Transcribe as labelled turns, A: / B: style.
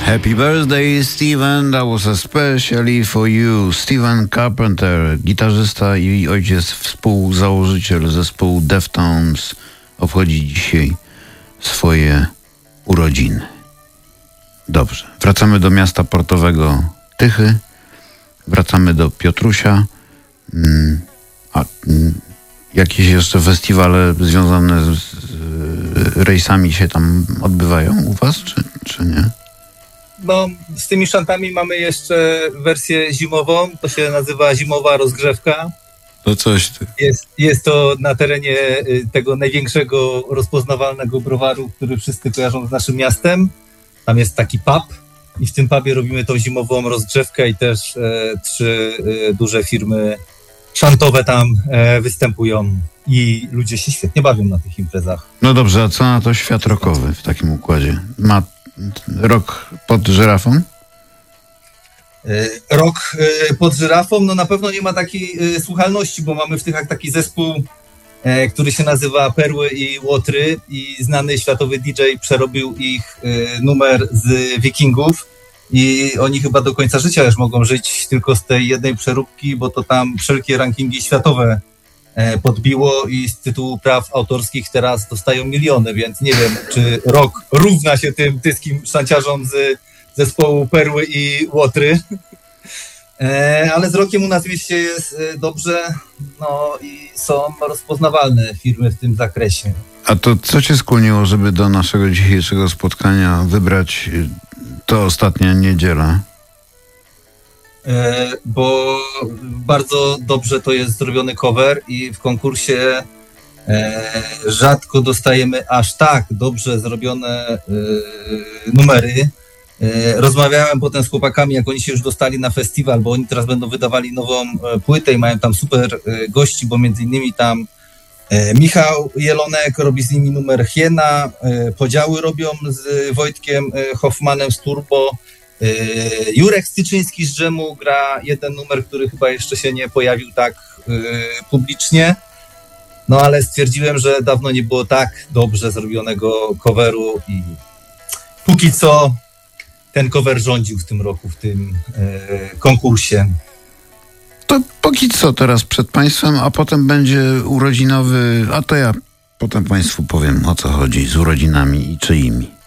A: Happy birthday, Steven, that was especially for you. Steven Carpenter, gitarzysta i ojciec, współzałożyciel zespołu Deftones, obchodzi dzisiaj swoje urodziny. Dobrze, wracamy do miasta portowego Tychy, wracamy do Piotrusia. Jakieś jeszcze festiwale związane z rejsami się tam odbywają u was, czy nie?
B: No, z tymi szantami mamy jeszcze wersję zimową, to się nazywa zimowa rozgrzewka.
A: To coś ty.
B: Jest to na terenie tego największego rozpoznawalnego browaru, który wszyscy kojarzą z naszym miastem. Tam jest taki pub i w tym pubie robimy tą zimową rozgrzewkę i też 3 duże firmy szantowe tam występują i ludzie się świetnie bawią na tych imprezach.
A: No dobrze, a co na to świat rockowy w takim układzie? Ma rok pod żyrafą?
B: Rok pod żyrafą, no na pewno nie ma takiej słuchalności, bo mamy w Tychach taki zespół, który się nazywa Perły i Łotry i znany światowy DJ przerobił ich numer z Wikingów i oni chyba do końca życia już mogą żyć tylko z tej jednej przeróbki, bo to tam wszelkie rankingi światowe podbiło i z tytułu praw autorskich teraz dostają miliony, więc nie wiem, czy rok równa się tym tyskim szanciarzom z zespołu Perły i Łotry. Ale z rokiem u nas w mieście jest dobrze, no i są rozpoznawalne firmy w tym zakresie.
A: A to co cię skłoniło, żeby do naszego dzisiejszego spotkania wybrać to ostatnia niedziela?
B: Bo bardzo dobrze to jest zrobiony cover i w konkursie rzadko dostajemy aż tak dobrze zrobione numery. Rozmawiałem potem z chłopakami, jak oni się już dostali na festiwal, bo oni teraz będą wydawali nową płytę i mają tam super gości, bo między innymi tam Michał Jelonek robi z nimi numer Hiena, Podziały robią z Wojtkiem Hoffmanem z Turbo, Jurek Styczyński z Dżemu gra jeden numer, który chyba jeszcze się nie pojawił tak publicznie, no ale stwierdziłem, że dawno nie było tak dobrze zrobionego coveru i póki co ten cover rządził w tym roku, w tym konkursie.
A: To póki co teraz przed państwem, a potem będzie urodzinowy, a to ja potem państwu powiem, o co chodzi z urodzinami i czyimi.